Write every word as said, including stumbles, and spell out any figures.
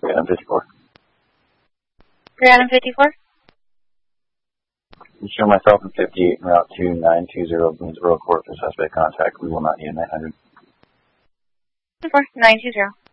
Item fifty-four. Item fifty-four. You show myself in fifty-eight and route two nine two zero Boonesboro Court for suspect contact. We will not need a nine hundred. Four nine two zero.